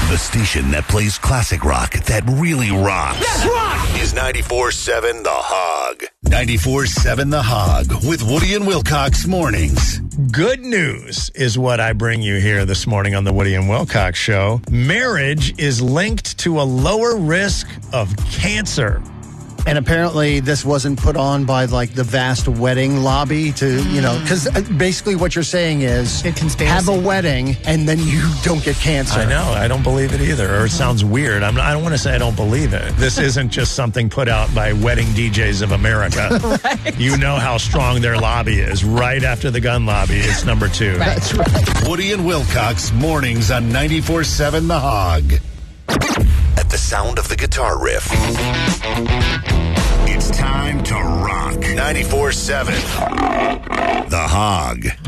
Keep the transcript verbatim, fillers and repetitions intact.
The station that plays classic rock that really rocks. Yes, rock! Is ninety-four seven The Hog. ninety-four seven The Hog with Woody and Wilcox mornings. Good news is what I bring you here this morning on the Woody and Wilcox Show. Marriage is linked to a lower risk of cancer. And apparently this wasn't put on by, like, the vast wedding lobby to, you know, because basically what you're saying is have a wedding and then you don't get cancer. I know. I don't believe it either. Or it sounds weird. I'm not, I don't want to say I don't believe it. This isn't just something put out by Wedding D Js of America. Right. You know how strong their lobby is. Right after the gun lobby, it's number two. Right. That's right. Woody and Wilcox mornings on ninety-four seven The Hog. At the sound of the guitar riff, it's time to rock. ninety-four seven The Hog.